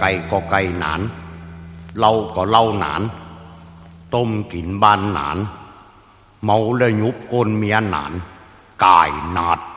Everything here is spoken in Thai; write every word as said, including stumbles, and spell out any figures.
ก่ก็ไก่หนานเหล้าก็เหล้าหนานต้มกินบ้านหนานเมาแล้วยุบก้นเมียหนานกายนาด